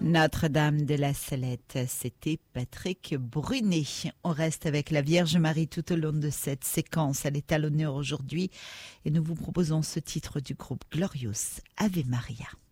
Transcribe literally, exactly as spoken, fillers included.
Notre-Dame de la Salette, c'était Patrick Brunet. On reste avec la Vierge Marie tout au long de cette séquence. Elle est à l'honneur aujourd'hui et nous vous proposons ce titre du groupe Glorious, Ave Maria.